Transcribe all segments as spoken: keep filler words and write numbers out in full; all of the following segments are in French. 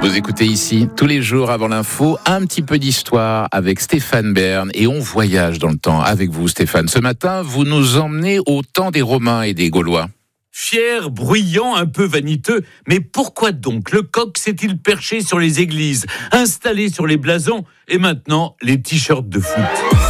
Vous écoutez ici, tous les jours avant l'info, un petit peu d'histoire avec Stéphane Bern et on voyage dans le temps avec vous Stéphane. Ce matin, vous nous emmenez au temps des Romains et des Gaulois. Fier, bruyant, un peu vaniteux, mais pourquoi donc le coq s'est-il perché sur les églises, installé sur les blasons et maintenant les t-shirts de foot ?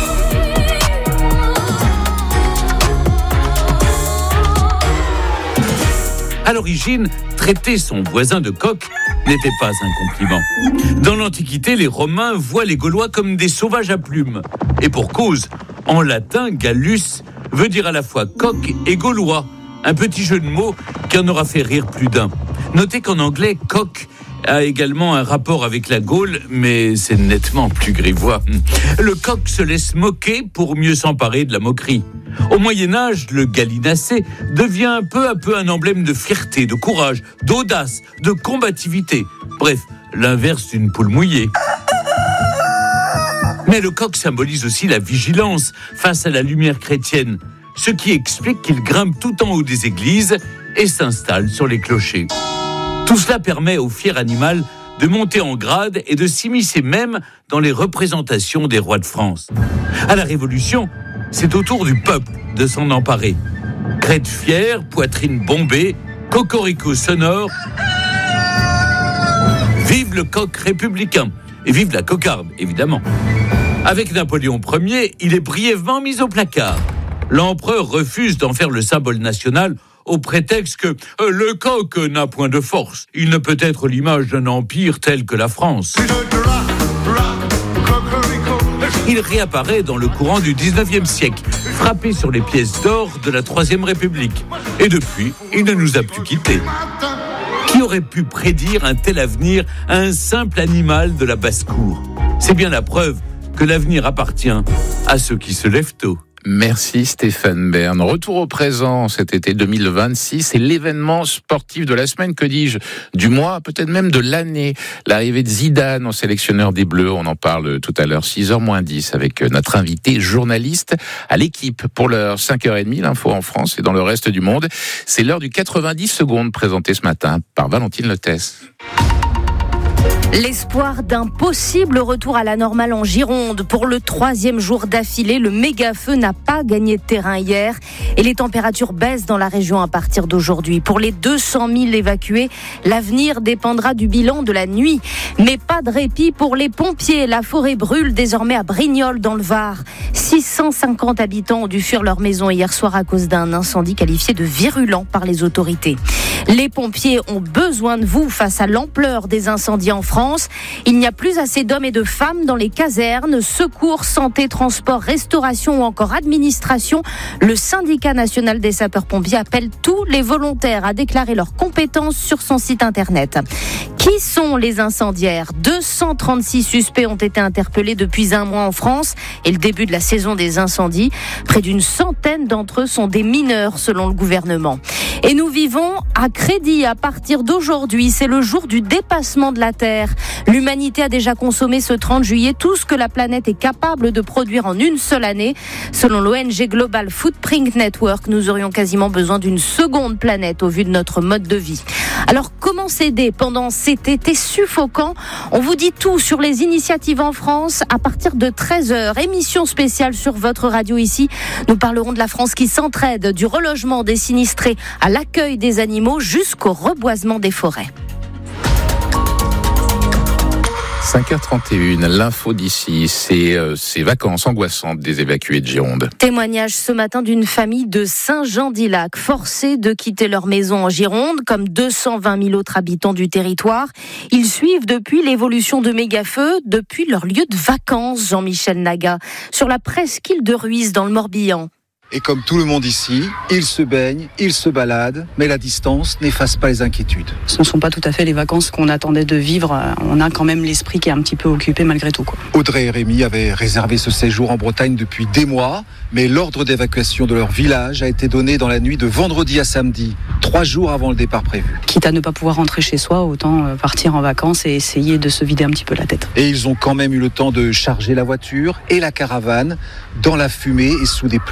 À l'origine, traiter son voisin de coq n'était pas un compliment. Dans l'Antiquité, les Romains voient les Gaulois comme des sauvages à plumes. Et pour cause, en latin, Gallus veut dire à la fois coq et gaulois. Un petit jeu de mots qui en aura fait rire plus d'un. Notez qu'en anglais, coq a également un rapport avec la Gaule, mais c'est nettement plus grivois. Le coq se laisse moquer pour mieux s'emparer de la moquerie. Au Moyen-Âge, le gallinacé devient peu à peu un emblème de fierté, de courage, d'audace, de combativité. Bref, l'inverse d'une poule mouillée. Mais le coq symbolise aussi la vigilance face à la lumière chrétienne, ce qui explique qu'il grimpe tout en haut des églises et s'installe sur les clochers. Tout cela permet au fier animal de monter en grade et de s'immiscer même dans les représentations des rois de France. À la Révolution, c'est au tour du peuple de s'en emparer. Crête fière, poitrine bombée, cocorico sonore. Vive le coq républicain et vive la cocarde, évidemment. Avec Napoléon Ier, il est brièvement mis au placard. L'empereur refuse d'en faire le symbole national au prétexte que euh, le coq n'a point de force. Il ne peut être l'image d'un empire tel que la France. Il réapparaît dans le courant du dix-neuvième siècle, frappé sur les pièces d'or de la Troisième République. Et depuis, il ne nous a plus quittés. Qui aurait pu prédire un tel avenir à un simple animal de la basse-cour ? C'est bien la preuve que l'avenir appartient à ceux qui se lèvent tôt. Merci Stéphane Bern. Retour au présent cet été deux mille vingt-six, c'est l'événement sportif de la semaine, que dis-je, du mois, peut-être même de l'année. L'arrivée de Zidane au sélectionneur des Bleus, on en parle tout à l'heure, six heures moins dix, avec notre invité journaliste à l'équipe. Pour l'heure cinq heures trente, l'info en France et dans le reste du monde. C'est l'heure du quatre-vingt-dix secondes présentée ce matin par Valentine Lethès. L'espoir d'un possible retour à la normale en Gironde. Pour le troisième jour d'affilée, le méga-feu n'a pas gagné de terrain hier et les températures baissent dans la région à partir d'aujourd'hui. Pour les deux cent mille évacués, l'avenir dépendra du bilan de la nuit. Mais pas de répit pour les pompiers. La forêt brûle désormais à Brignoles dans le Var. six cent cinquante habitants ont dû fuir leur maison hier soir à cause d'un incendie qualifié de virulent par les autorités. Les pompiers ont besoin de vous face à l'ampleur des incendies en France. Il n'y a plus assez d'hommes et de femmes dans les casernes. Secours, santé, transport, restauration ou encore administration. Le syndicat national des sapeurs-pompiers appelle tous les volontaires à déclarer leurs compétences sur son site internet. Qui sont les incendiaires ? deux cent trente-six suspects ont été interpellés depuis un mois en France et le début de la saison des incendies. Près d'une centaine d'entre eux sont des mineurs selon le gouvernement. Et nous vivons à crédit à partir d'aujourd'hui. C'est le jour du dépassement de la Terre. L'humanité a déjà consommé ce trente juillet tout ce que la planète est capable de produire en une seule année. Selon l'O N G Global Footprint Network, nous aurions quasiment besoin d'une seconde planète au vu de notre mode de vie. Alors comment s'aider pendant cet été suffocant ? On vous dit tout sur les initiatives en France à partir de treize heures. Émission spéciale sur votre radio ici. Nous parlerons de la France qui s'entraide, du relogement des sinistrés à l'accueil des animaux jusqu'au reboisement des forêts. cinq heures trente et une, l'info d'ici, c'est euh, ces vacances angoissantes des évacués de Gironde. Témoignage ce matin d'une famille de Saint-Jean-d'Illac, forcée de quitter leur maison en Gironde, comme deux cent vingt mille autres habitants du territoire. Ils suivent depuis l'évolution de méga-feux, depuis leur lieu de vacances, Jean-Michel Naga, sur la presqu'île de Ruisse dans le Morbihan. Et comme tout le monde ici, ils se baignent, ils se baladent, mais la distance n'efface pas les inquiétudes. Ce ne sont pas tout à fait les vacances qu'on attendait de vivre. On a quand même l'esprit qui est un petit peu occupé malgré tout, quoi. Audrey et Rémi avaient réservé ce séjour en Bretagne depuis des mois, mais l'ordre d'évacuation de leur village a été donné dans la nuit de vendredi à samedi, trois jours avant le départ prévu. Quitte à ne pas pouvoir rentrer chez soi, autant partir en vacances et essayer de se vider un petit peu la tête. Et ils ont quand même eu le temps de charger la voiture et la caravane dans la fumée et sous des pluies de cendres.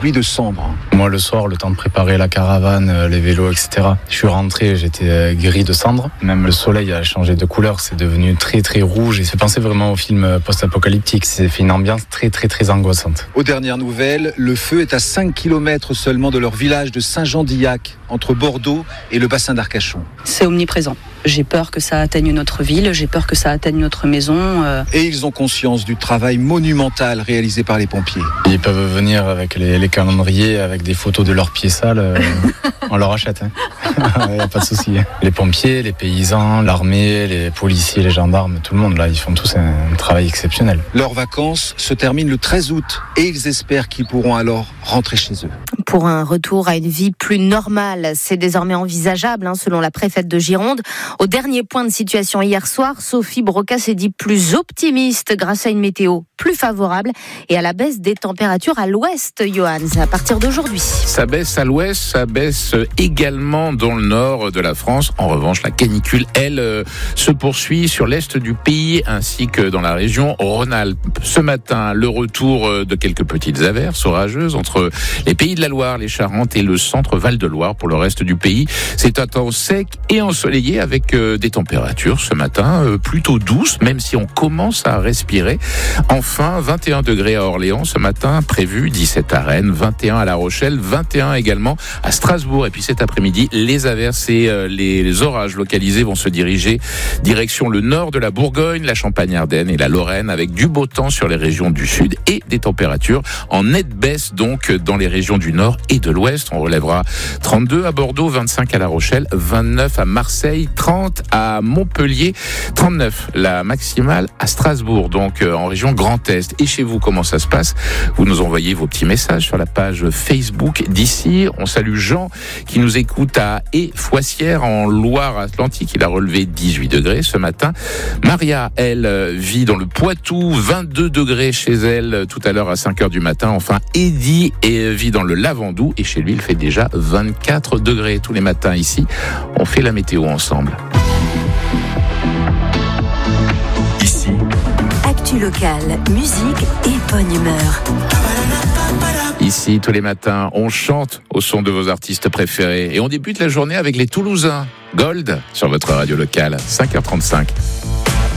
sombre. Moi, le soir, le temps de préparer la caravane, les vélos, et cetera. Je suis rentré, j'étais gris de cendre. Même le soleil a changé de couleur, c'est devenu très très rouge. Et ça fait penser vraiment au film post-apocalyptique. C'est fait une ambiance très très très angoissante. Aux dernières nouvelles, le feu est à cinq kilomètres seulement de leur village de Saint-Jean-d'Illac, entre Bordeaux et le bassin d'Arcachon. C'est omniprésent. J'ai peur que ça atteigne notre ville, j'ai peur que ça atteigne notre maison. Euh... Et ils ont conscience du travail monumental réalisé par les pompiers. Ils peuvent venir avec les, les calendriers, avec des photos de leurs pieds sales. Euh, on leur achète. Il hein. n'y a pas de souci. Les pompiers, les paysans, l'armée, les policiers, les gendarmes, tout le monde, là, ils font tous un, un travail exceptionnel. Leurs vacances se terminent le treize août et ils espèrent qu'ils pourront alors rentrer chez eux. Pour un retour à une vie plus normale, c'est désormais envisageable, hein, selon la préfète de Gironde. Au dernier point de situation hier soir, Sophie Broca s'est dit plus optimiste grâce à une météo plus favorable et à la baisse des températures à l'ouest, Johan, à partir d'aujourd'hui. Ça baisse à l'ouest, ça baisse également dans le nord de la France. En revanche, la canicule, elle, euh, se poursuit sur l'est du pays ainsi que dans la région Rhône-Alpes. Ce matin, le retour de quelques petites averses orageuses entre les pays de la Loire, les Charentes et le centre Val-de-Loire. Pour le reste du pays, c'est un temps sec et ensoleillé avec euh, des températures ce matin euh, plutôt douces, même si on commence à respirer. Enfin, vingt et un degrés à Orléans ce matin, prévu dix-sept à Rennes, vingt et un à La Rochelle, vingt et un également à Strasbourg. Et puis cet après-midi, les averses et euh, les, les orages localisés vont se diriger direction le nord de la Bourgogne, la Champagne-Ardenne et la Lorraine, avec du beau temps sur les régions du sud et des températures en nette baisse donc dans les régions du nord et de l'ouest. On relèvera trente-deux à Bordeaux, vingt-cinq à La Rochelle, vingt-neuf à Marseille, trente à Montpellier, trente-neuf la maximale à Strasbourg, donc euh, en région Grand Est. Et chez vous, comment ça se passe? Vous nous envoyez vos petits messages sur la page Facebook d'ici. On salue Jean qui nous écoute à Foissière en Loire-Atlantique. Il a relevé dix-huit degrés ce matin. Maria, elle, vit dans le Poitou, vingt-deux degrés chez elle tout à l'heure à cinq heures du matin. Enfin, Eddy vit dans le Lavandou et chez lui, il fait déjà vingt-quatre degrés tous les matins ici. On fait la météo ensemble. Ici, actu locale, musique et bonne humeur. Ici, tous les matins, on chante au son de vos artistes préférés. Et on débute la journée avec les Toulousains. Gold sur votre radio locale, cinq heures trente-cinq.